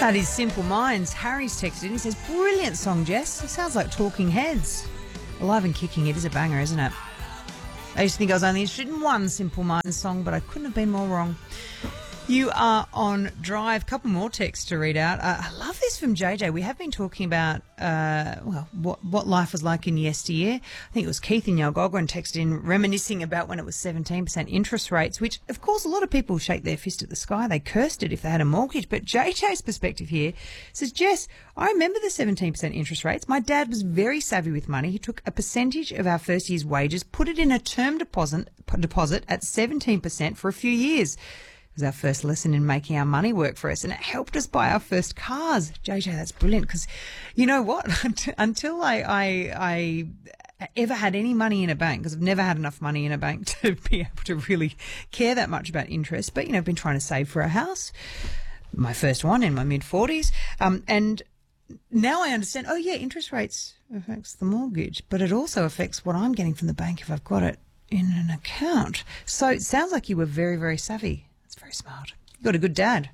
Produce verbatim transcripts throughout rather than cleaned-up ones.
That is Simple Minds. Harry's texted in. He says, brilliant song, Jess. It sounds like Talking Heads. Alive and Kicking. It is a banger, isn't it? I used to think I was only interested in one Simple Minds song, but I couldn't have been more wrong. You are on Drive. A couple more texts to read out. Uh, I love this from J J. We have been talking about uh, well, what, what life was like in yesteryear. I think it was Keith in Yalgogwin texted in reminiscing about when it was seventeen percent interest rates, which, of course, a lot of people shake their fist at the sky. They cursed it if they had a mortgage. But J J's perspective here says, Jess, I remember the seventeen percent interest rates. My dad was very savvy with money. He took a percentage of our first year's wages, put it in a term deposit, deposit at seventeen percent for a few years. It was our first lesson in making our money work for us, and it helped us buy our first cars. J J, that's brilliant, because you know what? Until I, I, I ever had any money in a bank, because I've never had enough money in a bank to be able to really care that much about interest, but, you know, I've been trying to save for a house, my first one in my mid-forties, um, and now I understand, oh, yeah, interest rates affects the mortgage, but it also affects what I'm getting from the bank if I've got it in an account. So it sounds like you were very, very savvy. Very smart. You got a good dad.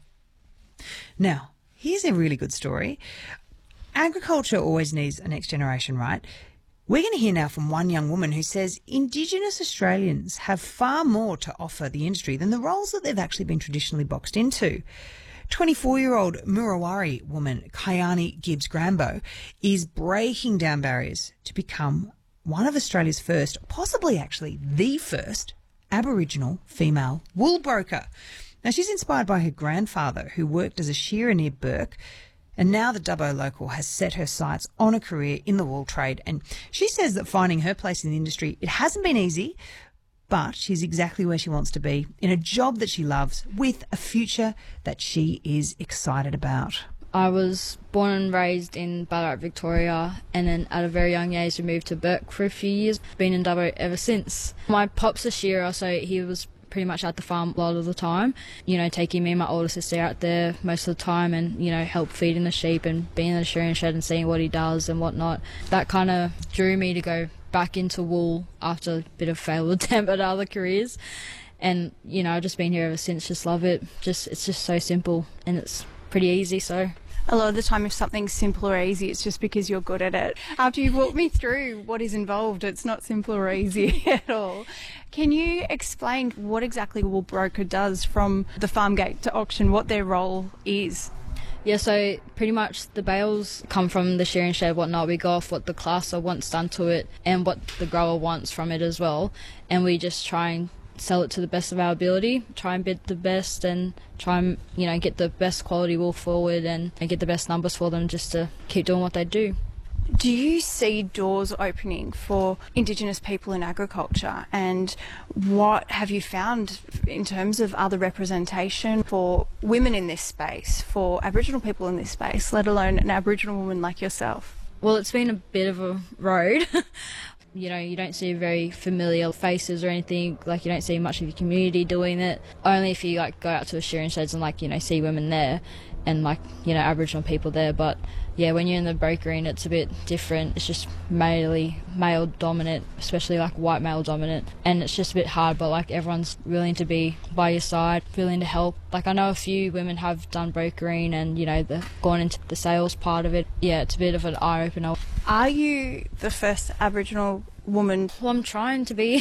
Now, here's a really good story. Agriculture always needs a next generation, right? We're going to hear now from one young woman who says Indigenous Australians have far more to offer the industry than the roles that they've actually been traditionally boxed into. twenty-four-year-old Murawari woman Kayani Gibbs-Grambo is breaking down barriers to become one of Australia's first, possibly actually the first, Aboriginal female wool broker. Now, she's inspired by her grandfather, who worked as a shearer near Burke, and now the Dubbo local has set her sights on a career in the wool trade. And she says that finding her place in the industry, it hasn't been easy, but she's exactly where she wants to be, in a job that she loves, with a future that she is excited about. I was born and raised in Ballarat, Victoria, and then at a very young age we moved to Burke for a few years. Been in Dubbo ever since. My pop's a shearer, so he was pretty much at the farm a lot of the time, you know, taking me and my older sister out there most of the time and, you know, help feeding the sheep and being in the shearing shed and seeing what he does and whatnot. That kind of drew me to go back into wool after a bit of failed attempt at other careers. And, you know, I've just been here ever since, just love it. Just It's just so simple and it's pretty easy, so... A lot of the time, if something's simple or easy, it's just because you're good at it. After you've walked me through what is involved, it's not simple or easy at all. Can you explain what exactly a wool broker does from the farm gate to auction, what their role is? Yeah, so pretty much the bales come from the shearing shed, whatnot. We go off what the classer wants done to it and what the grower wants from it as well. And we just try and sell it to the best of our ability, try and bid the best and try and, you know, get the best quality wool forward and, and get the best numbers for them just to keep doing what they do. Do you see doors opening for Indigenous people in agriculture, and what have you found in terms of other representation for women in this space, for Aboriginal people in this space, let alone an Aboriginal woman like yourself? Well, it's been a bit of a road. You know, you don't see very familiar faces or anything, like you don't see much of your community doing it. Only if you like go out to the shearing sheds and like, you know, see women there and like, you know, Aboriginal people there. But yeah, when you're in the brokering, it's a bit different. It's just mainly male dominant, especially like white male dominant. And it's just a bit hard, but like everyone's willing to be by your side, willing to help. Like I know a few women have done brokering and, you know, they've gone into the sales part of it. Yeah, it's a bit of an eye-opener. Are you the first Aboriginal woman? Well, I'm trying to be.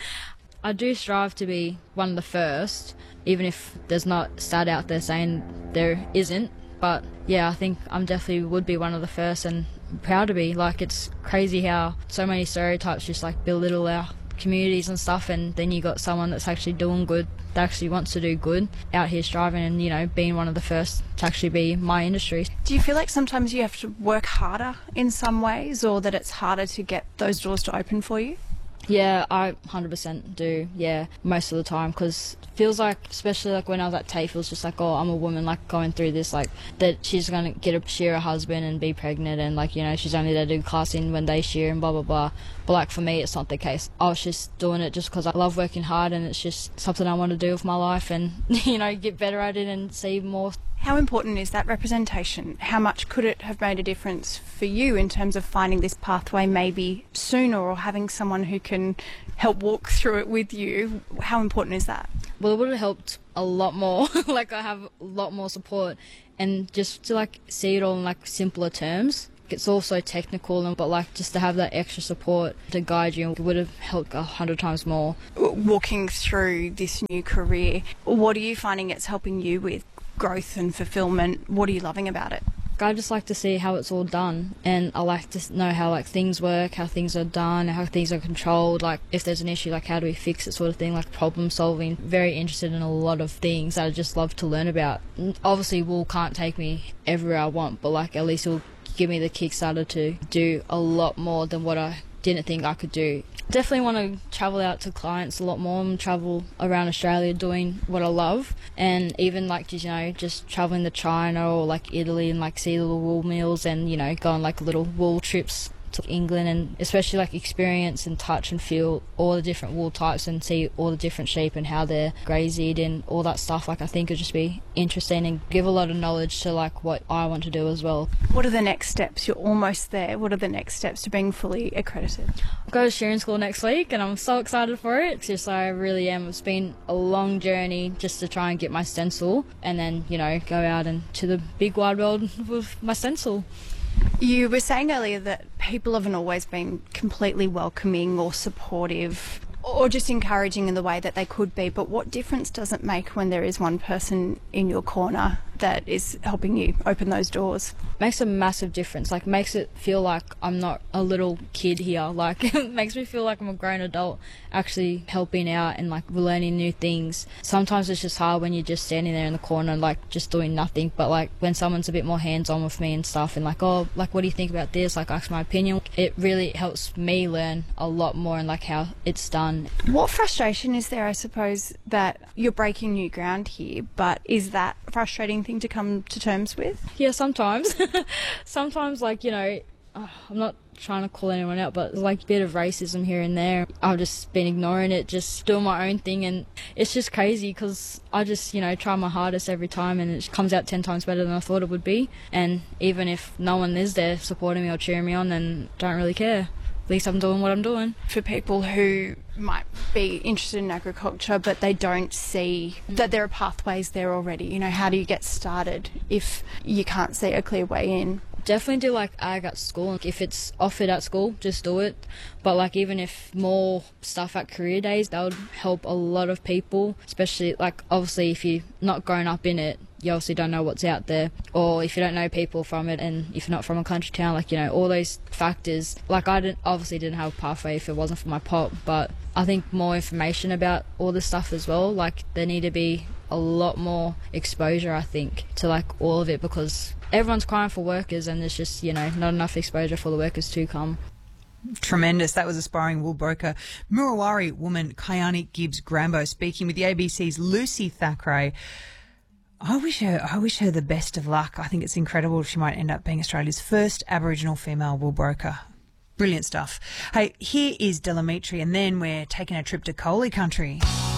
I do strive to be one of the first, even if there's not stat out there saying there isn't. But yeah, I think I'm definitely would be one of the first and proud to be. Like, it's crazy how so many stereotypes just like belittle our communities and stuff, and then you got someone that's actually doing good, that actually wants to do good, out here striving and, you know, being one of the first to actually be my industry. Do you feel like sometimes you have to work harder in some ways, or that it's harder to get those doors to open for you? Yeah, I one hundred percent do, yeah, most of the time, because it feels like, especially like when I was at TAFE, it was just like, oh, I'm a woman, like, going through this, like, that she's going to get a shear a husband and be pregnant, and, like, you know, she's only there to do classing when they shear and blah, blah, blah. But, like, for me, it's not the case. I was just doing it just because I love working hard, and it's just something I want to do with my life and, you know, get better at it and see more. How important is that representation? How much could it have made a difference for you in terms of finding this pathway maybe sooner, or having someone who can help walk through it with you? How important is that? Well, it would have helped a lot more. Like, I have a lot more support, and just to like see it all in like simpler terms. It's all so technical, and but like just to have that extra support to guide you would have helped a hundred times more. Walking through this new career, what are you finding it's helping you with growth and fulfillment? What are you loving about it? I just like to see how it's all done, and I like to know how like things work, how things are done, how things are controlled, like if there's an issue, like how do we fix it, sort of thing, like problem solving. Very interested in a lot of things that I just love to learn about. Obviously wool can't take me everywhere I want, but like at least it'll give me the Kickstarter to do a lot more than what I didn't think I could do. Definitely want to travel out to clients a lot more and travel around Australia doing what I love, and even like, you know, just traveling to China or like Italy and like see little wool mills, and you know, go on like little wool trips to England, and especially like experience and touch and feel all the different wool types and see all the different sheep and how they're grazied and all that stuff. Like I think it'd just be interesting and give a lot of knowledge to like what I want to do as well. What are the next steps? You're almost there. What are the next steps to being fully accredited? I go to shearing school next week and I'm so excited for it. It's just I really am. It's been a long journey just to try and get my stencil, and then, you know, go out into the big wide world with my stencil. You were saying earlier that people haven't always been completely welcoming or supportive or just encouraging in the way that they could be, but what difference does it make when there is one person in your corner that is helping you open those doors? Makes a massive difference. Like, makes it feel like I'm not a little kid here. Like, it makes me feel like I'm a grown adult actually helping out and like learning new things. Sometimes it's just hard when you're just standing there in the corner like just doing nothing, but like when someone's a bit more hands-on with me and stuff and like, oh, like what do you think about this, like ask my opinion, it really helps me learn a lot more and like how it's done. What frustration is there, I suppose, that you're breaking new ground here, but is that a frustrating thing to come to terms with? Yeah, sometimes. Sometimes, like, you know, oh, I'm not trying to call anyone out, but there's like a bit of racism here and there. I've just been ignoring it, just doing my own thing, and it's just crazy because I just, you know, try my hardest every time and it comes out ten times better than I thought it would be. And even if no one is there supporting me or cheering me on, then don't really care. At least I'm doing what I'm doing. For people who might be interested in agriculture but they don't see that there are pathways there already, you know, how do you get started if you can't see a clear way in? Definitely do like ag at school. If it's offered at school, just do it. But like even if more stuff at career days, that would help a lot of people, especially like obviously if you're not grown up in it, you obviously don't know what's out there, or if you don't know people from it, and if you're not from a country town, like, you know, all those factors. Like I didn't obviously didn't have a pathway if it wasn't for my pop, but I think more information about all this stuff as well. Like there need to be a lot more exposure, I think, to like all of it, because everyone's crying for workers and there's just, you know, not enough exposure for the workers to come. Tremendous. That was aspiring wool broker Murawari woman Kyani Gibbs Grambo speaking with the A B C's Lucy Thackeray. I wish her I wish her the best of luck. I think it's incredible. She might end up being Australia's first Aboriginal female wool broker. Brilliant stuff. Hey, here is Delamitri, and then we're taking a trip to Coley country.